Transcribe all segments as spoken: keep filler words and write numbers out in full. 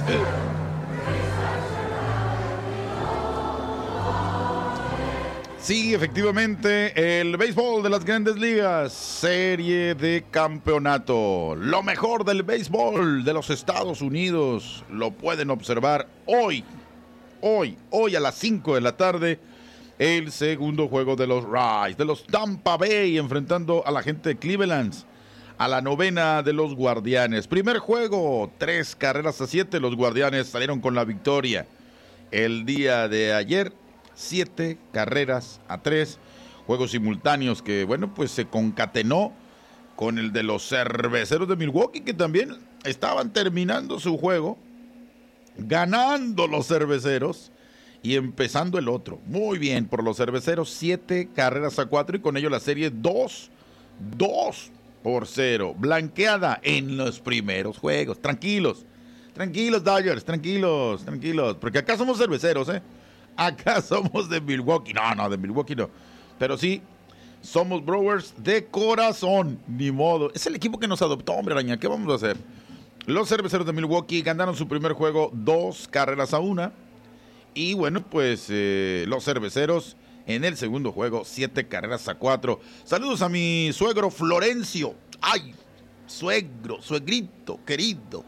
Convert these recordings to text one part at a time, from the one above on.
Sí, efectivamente, el béisbol de las Grandes Ligas, serie de campeonato. Lo mejor del béisbol de los Estados Unidos lo pueden observar hoy, hoy, hoy a las cinco de la tarde. El segundo juego de los Rays, de los Tampa Bay, enfrentando a la gente de Cleveland, a la novena de los Guardianes. Primer juego, tres carreras a siete, los Guardianes salieron con la victoria. El día de ayer, siete carreras a tres, juegos simultáneos que, bueno, pues se concatenó con el de los Cerveceros de Milwaukee, que también estaban terminando su juego, ganando los Cerveceros y empezando el otro. Muy bien por los Cerveceros, siete carreras a cuatro y con ello la serie dos por cero, blanqueada en los primeros juegos. Tranquilos, tranquilos Dodgers, tranquilos, tranquilos, porque acá somos cerveceros, ¿eh? Acá somos de Milwaukee. No, no, de Milwaukee no. Pero sí, somos Brewers de corazón. Ni modo. Es el equipo que nos adoptó, hombre araña. ¿Qué vamos a hacer? Los Cerveceros de Milwaukee ganaron su primer juego dos carreras a una. Y bueno, pues eh, los Cerveceros en el segundo juego, siete carreras a cuatro. Saludos a mi suegro Florencio. ¡Ay! Suegro, suegrito, querido.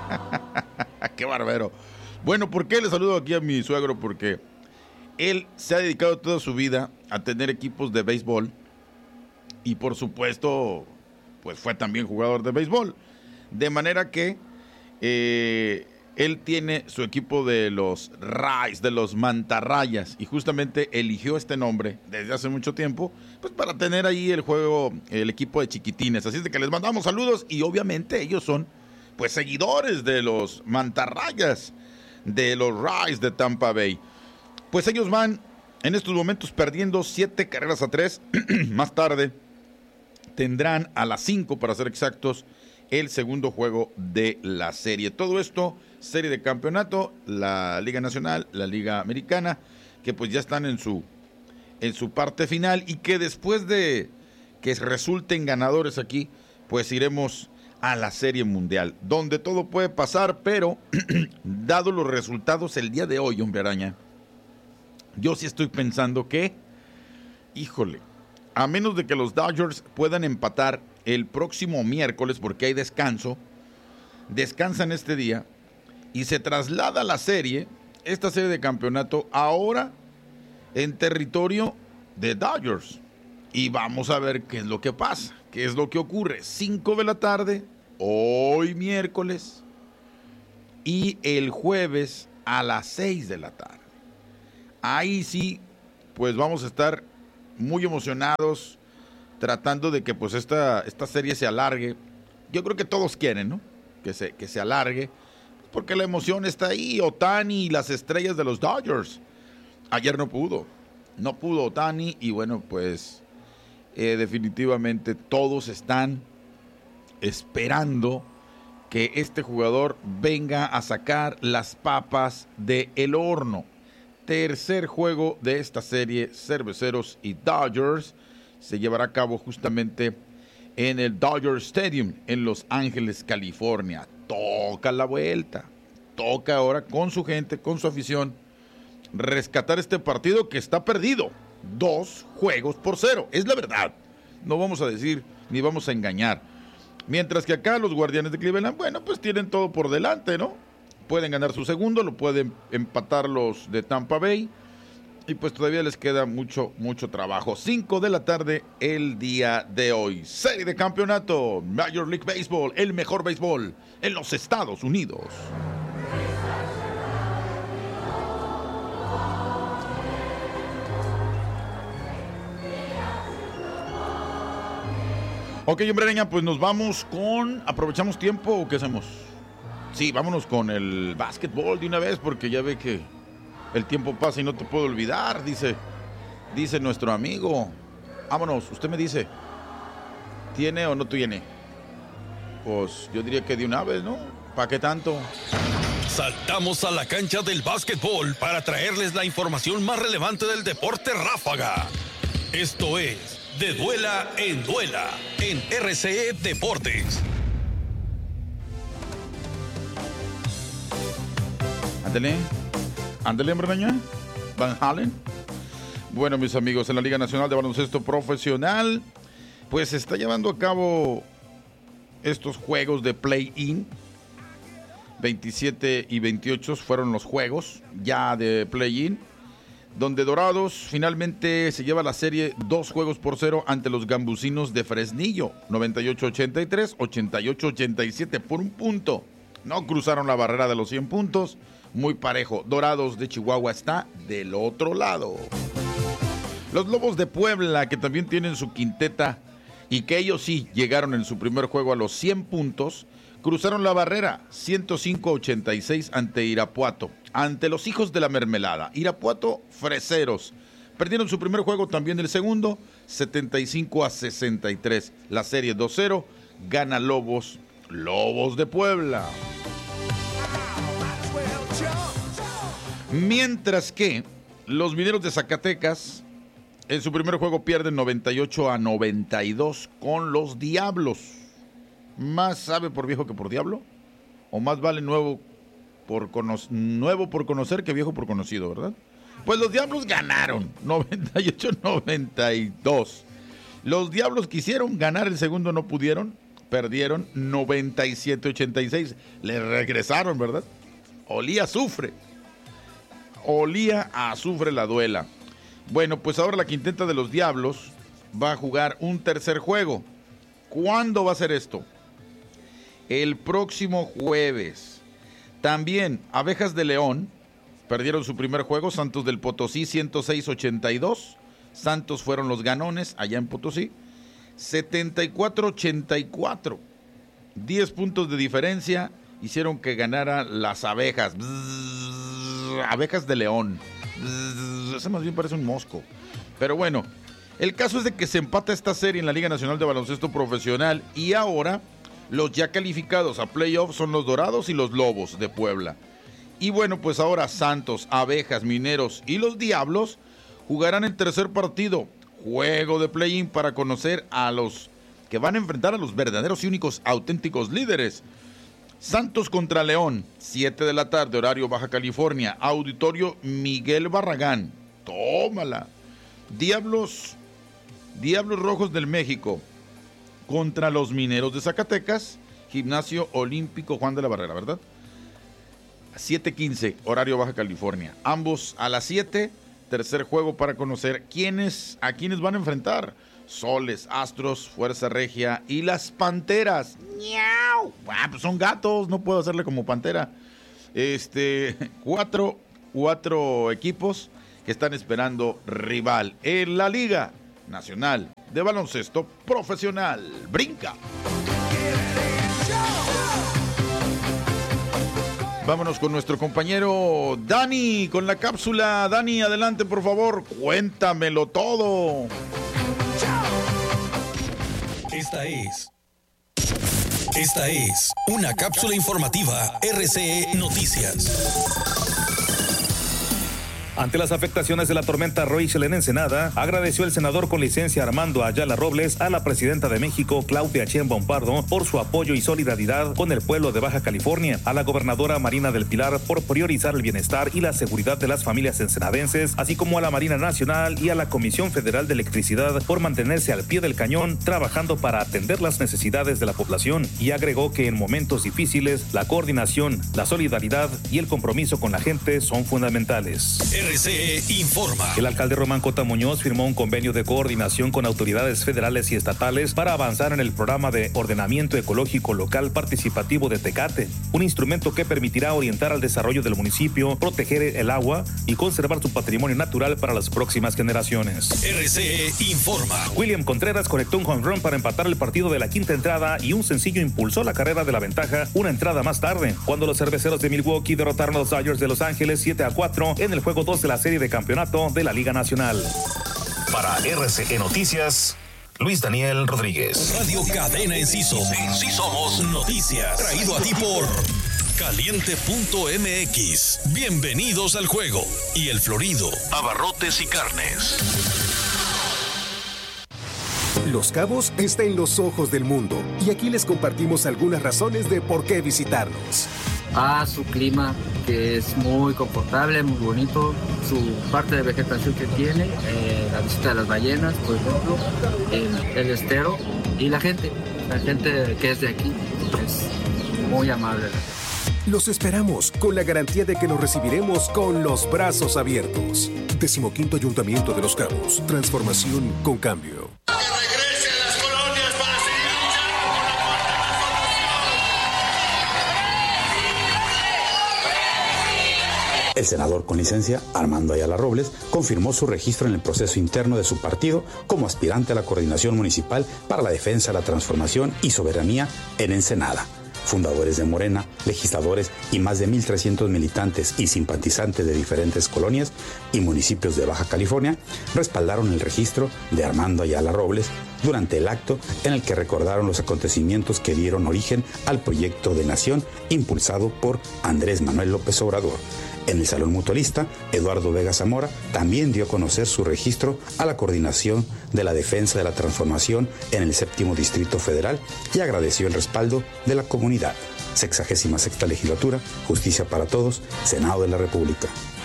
¡Qué barbero! Bueno, ¿por qué le saludo aquí a mi suegro? Porque él se ha dedicado toda su vida a tener equipos de béisbol y por supuesto, pues fue también jugador de béisbol. De manera que eh, él tiene su equipo de los Rays, de los Mantarrayas, y justamente eligió este nombre desde hace mucho tiempo, pues para tener ahí el juego, el equipo de chiquitines. Así es de que les mandamos saludos y obviamente ellos son pues seguidores de los Mantarrayas, de los Rays de Tampa Bay. Pues ellos van en estos momentos perdiendo siete carreras a tres. Más tarde tendrán a las cinco, para ser exactos, el segundo juego de la serie. Todo esto, serie de campeonato, la Liga Nacional, la Liga Americana, que pues ya están en su, en su parte final y que después de que resulten ganadores aquí, pues iremos a la Serie Mundial, donde todo puede pasar, pero dado los resultados el día de hoy, hombre araña, yo sí estoy pensando que, híjole, a menos de que los Dodgers puedan empatar el próximo miércoles, porque hay descanso, descansan este día, y se traslada la serie, esta serie de campeonato, ahora en territorio de Dodgers. Y vamos a ver qué es lo que pasa, qué es lo que ocurre. cinco de la tarde, hoy miércoles, y el jueves a las seis de la tarde. Ahí sí, pues vamos a estar muy emocionados, tratando de que pues esta, esta serie se alargue. Yo creo que todos quieren, ¿no? Que se, que se alargue, porque la emoción está ahí. Ohtani y las estrellas de los Dodgers. Ayer no pudo, no pudo Ohtani, y bueno, pues Eh, definitivamente todos están esperando que este jugador venga a sacar las papas del horno. Tercer juego de esta serie, Cerveceros y Dodgers, se llevará a cabo justamente en el Dodger Stadium en Los Ángeles, California. Toca la vuelta, toca ahora con su gente, con su afición, rescatar este partido que está perdido. Dos juegos por cero, es la verdad. No vamos a decir ni vamos a engañar. Mientras que acá los Guardianes de Cleveland, bueno, pues tienen todo por delante, ¿no? Pueden ganar su segundo, lo pueden empatar los de Tampa Bay. Y pues todavía les queda mucho, mucho trabajo. cinco de la tarde el día de hoy. Serie de campeonato, Major League Baseball, el mejor béisbol en los Estados Unidos. Ok, hombre araña, pues nos vamos con... ¿Aprovechamos tiempo o qué hacemos? Sí, vámonos con el básquetbol de una vez, porque ya ve que el tiempo pasa y no te puedo olvidar, dice, dice nuestro amigo. Vámonos, usted me dice, ¿tiene o no tiene? Pues yo diría que de una vez, ¿no? ¿Para qué tanto? Saltamos a la cancha del básquetbol para traerles la información más relevante del deporte ráfaga. Esto es De Duela en Duela en R C E Deportes. Ándale. Ándale, Breña. Van Halen. Bueno, mis amigos, en la Liga Nacional de Baloncesto Profesional, pues se está llevando a cabo estos juegos de play-in. veintisiete y veintiocho fueron los juegos ya de play-in, donde Dorados finalmente se lleva la serie dos juegos por cero ante los Gambusinos de Fresnillo, noventa y ocho ochenta y tres, ochenta y ocho ochenta y siete por un punto. No cruzaron la barrera de los cien puntos, muy parejo. Dorados de Chihuahua está del otro lado. Los Lobos de Puebla, que también tienen su quinteta y que ellos sí llegaron en su primer juego a los cien puntos, cruzaron la barrera ciento cinco ochenta y seis ante Irapuato, ante los Hijos de la Mermelada. Irapuato, freseros. Perdieron su primer juego, también el segundo, setenta y cinco a sesenta y tres. La serie dos cero, gana Lobos, Lobos de Puebla. Mientras que los Mineros de Zacatecas en su primer juego pierden noventa y ocho a noventa y dos con los Diablos. ¿Más sabe por viejo que por diablo? ¿O más vale nuevo por, cono- nuevo por conocer que viejo por conocido, verdad? Pues los Diablos ganaron noventa y ocho a noventa y dos. Los Diablos quisieron ganar el segundo, no pudieron. Perdieron noventa y siete ochenta y seis. Le regresaron, ¿verdad? Olía a azufre. Olía a azufre la duela. Bueno, pues ahora la quinteta de los Diablos va a jugar un tercer juego. ¿Cuándo va a ser esto? El próximo jueves. También Abejas de León perdieron su primer juego. Santos del Potosí ciento seis ochenta y dos. Santos fueron los ganones allá en Potosí. setenta y cuatro ochenta y cuatro. diez puntos de diferencia hicieron que ganara las Abejas. Bzzz, Abejas de León. Bzzz, ese más bien parece un mosco. Pero bueno, el caso es de que se empata esta serie en la Liga Nacional de Baloncesto Profesional y ahora los ya calificados a playoffs son los Dorados y los Lobos de Puebla. Y bueno, pues ahora Santos, Abejas, Mineros y los Diablos jugarán el tercer partido, juego de play-in, para conocer a los que van a enfrentar a los verdaderos y únicos auténticos líderes. Santos contra León, siete de la tarde, horario Baja California, Auditorio Miguel Barragán. Tómala. Diablos, Diablos Rojos del México contra los Mineros de Zacatecas, Gimnasio Olímpico Juan de la Barrera, ¿verdad? siete quince, horario Baja California. Ambos a las siete, tercer juego para conocer quiénes, a quiénes van a enfrentar. Soles, Astros, Fuerza Regia y las Panteras. ¡Miau! Ah, pues son gatos, no puedo hacerle como pantera. Este, cuatro, cuatro equipos que están esperando rival en la Liga Nacional de Baloncesto Profesional. ¡Brinca! Vámonos con nuestro compañero Dani, con la cápsula. Dani, adelante, por favor, cuéntamelo todo. Esta es... Esta es una cápsula informativa R C E Noticias. Ante las afectaciones de la tormenta Rachel en Ensenada, agradeció el senador con licencia Armando Ayala Robles a la presidenta de México, Claudia Sheinbaum Pardo, por su apoyo y solidaridad con el pueblo de Baja California, a la gobernadora Marina del Pilar por priorizar el bienestar y la seguridad de las familias ensenadenses, así como a la Marina Nacional y a la Comisión Federal de Electricidad por mantenerse al pie del cañón, trabajando para atender las necesidades de la población, y agregó que en momentos difíciles, la coordinación, la solidaridad y el compromiso con la gente son fundamentales. R C E informa. El alcalde Román Cota Muñoz firmó un convenio de coordinación con autoridades federales y estatales para avanzar en el programa de ordenamiento ecológico local participativo de Tecate, un instrumento que permitirá orientar al desarrollo del municipio, proteger el agua y conservar su patrimonio natural para las próximas generaciones. R C E informa. William Contreras conectó un home run para empatar el partido de la quinta entrada y un sencillo impulsó la carrera de la ventaja una entrada más tarde, cuando los cerveceros de Milwaukee derrotaron a los Dodgers de Los Ángeles siete a cuatro en el juego dos de la serie de campeonato de la Liga Nacional. Para R C E Noticias, Luis Daniel Rodríguez. Radio Cadena Enciso. Sí somos noticias. Traído a ti por caliente punto m x. Bienvenidos al juego. Y El Florido, abarrotes y carnes. Los Cabos está en los ojos del mundo y aquí les compartimos algunas razones de por qué visitarnos. a su clima, que es muy confortable, muy bonito, su parte de vegetación que tiene, eh, la visita de las ballenas, por ejemplo, el, el estero y la gente, la gente que es de aquí es muy amable. Los esperamos con la garantía de que los recibiremos con los brazos abiertos. Decimoquinto Ayuntamiento de Los Cabos. Transformación con cambio. El senador con licencia, Armando Ayala Robles, confirmó su registro en el proceso interno de su partido como aspirante a la coordinación municipal para la defensa, la transformación y soberanía en Ensenada. Fundadores de Morena, legisladores y más de mil trescientos militantes y simpatizantes de diferentes colonias y municipios de Baja California respaldaron el registro de Armando Ayala Robles durante el acto en el que recordaron los acontecimientos que dieron origen al proyecto de nación impulsado por Andrés Manuel López Obrador. En el Salón Mutualista, Eduardo Vega Zamora también dio a conocer su registro a la coordinación de la defensa de la transformación en el séptimo Distrito Federal y agradeció el respaldo de la comunidad. Sexagésima sexta Legislatura, Justicia para Todos, Senado de la República.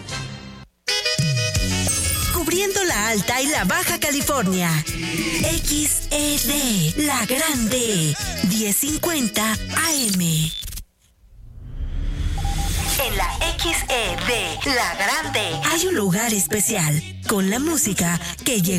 Cubriendo la Alta y la Baja California. X E D, La Grande, diez cincuenta A M. En la X E D, La Grande, hay un lugar especial con la música que llega